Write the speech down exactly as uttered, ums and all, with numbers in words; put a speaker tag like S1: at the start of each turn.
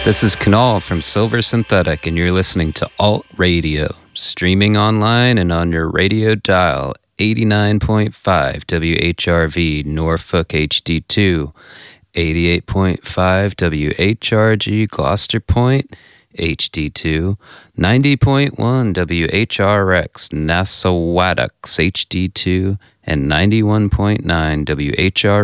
S1: This is Kunal from Silver Synthetic, and you're listening to Alt Radio, streaming online and on your radio dial, eighty-nine point five W H R V Norfolk H D two, eighty-eight point five W H R G Gloucester Point H D two, ninety point one W H R X Nassauwattocks H D two, and ninety-one point nine W H R